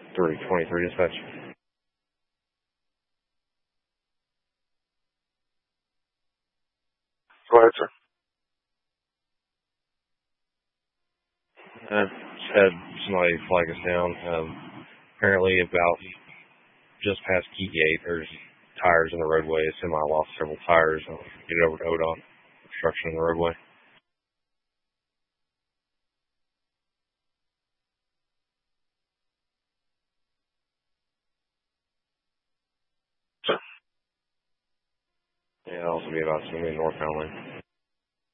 323 dispatch. Go ahead, sir. Just had somebody flag us down. Apparently about just past Key Gate, there's tires in the roadway. A semi lost several tires. I'll get it over to ODOT. Obstruction in the roadway. Sir. Yeah, it'll also be about something northbound lane.